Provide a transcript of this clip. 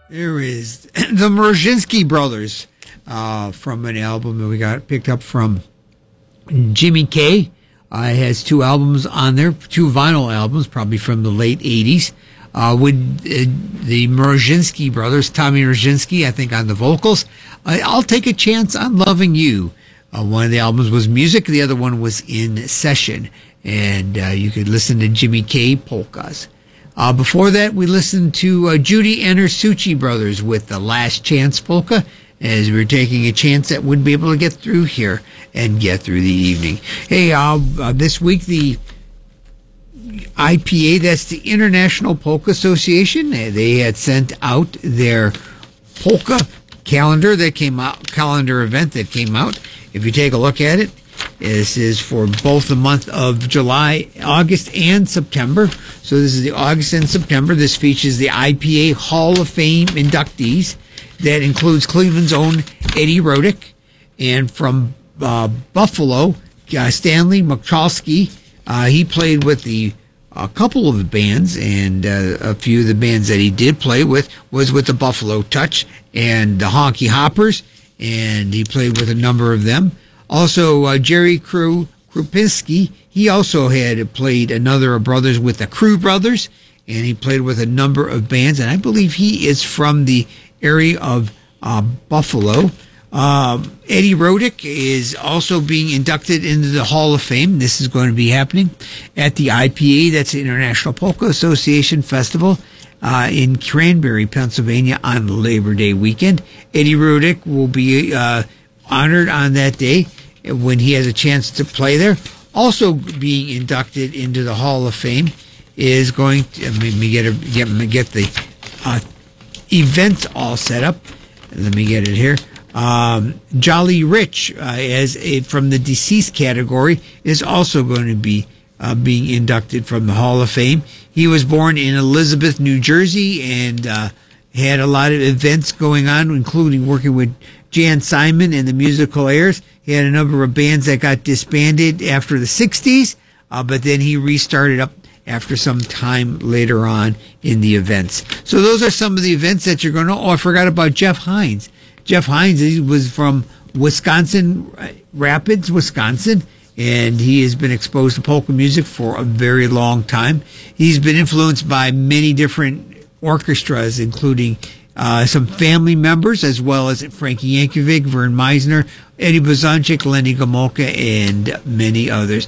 There is the Mrozinski Brothers from an album that we got picked up from Jimmy K. It has two albums on there, two vinyl albums, probably from the late 80s, with the Mrozinski Brothers, Tommy Mrozinski, I think, on the vocals. I'll Take a Chance on Loving You. One of the albums was music, the other one was in session, and you could listen to Jimmy K. polkas. Before that, we listened to Judy and her Suchi Brothers with the Last Chance polka, as we were taking a chance that we'd be able to get through here and get through the evening. Hey, this week, the IPA, that's the International Polka Association, they had sent out their polka calendar that came out, calendar event that came out. If you take a look at it, this is for both the month of July, August, and September. So this is the August and September. This features the IPA Hall of Fame inductees. That includes Cleveland's own Eddie Rodick, and from Buffalo, Stanley Michalski. He played with a couple of the bands, and a few of the bands that he did play with was with the Buffalo Touch and the Honky Hoppers, and he played with a number of them. Also, Jerry Krupinski, he also had played another Brothers with the Crew Brothers, and he played with a number of bands, and I believe he is from the area of Buffalo. Eddie Rodick is also being inducted into the Hall of Fame. This is going to be happening at the IPA, that's the International Polka Association Festival in Cranberry, Pennsylvania on Labor Day weekend. Eddie Rodick will be honored on that day when he has a chance to play there. Also being inducted into the Hall of Fame is going to, let me get the events all set up. Let me get it here. Jolly Rich, from the deceased category, is also going to be being inducted from the Hall of Fame. He was born in Elizabeth, New Jersey, and had a lot of events going on, including working with Jan Simon and the Musical Airs. He had a number of bands that got disbanded after the 60s, but then he restarted up after some time later on in the events. So those are some of the events that you're going to... Oh, I forgot about Jeff Hines. Jeff Hines, he was from Wisconsin, Rapids, Wisconsin, and he has been exposed to polka music for a very long time. He's been influenced by many different orchestras, including some family members, as well as Frankie Yankovic, Vern Meisner, Eddie Blazonczyk, Lenny Gomulka, and many others.